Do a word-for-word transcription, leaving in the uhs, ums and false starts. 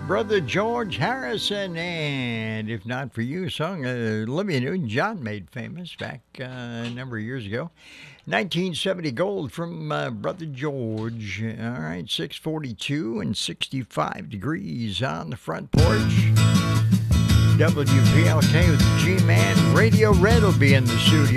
Brother George Harrison, and if not for you, a song uh, Olivia Newton-John made famous back uh, a number of years ago. nineteen seventy gold from uh, Brother George. All right, six forty-two and sixty-five degrees on the front porch. W P L K with G-Man. Radio Red will be in the studio.